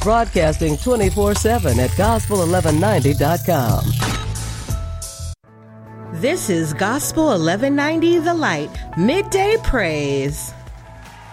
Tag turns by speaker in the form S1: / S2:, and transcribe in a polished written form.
S1: broadcasting 24/7 at gospel1190.com.
S2: This is Gospel 1190 The Light, Midday Praise.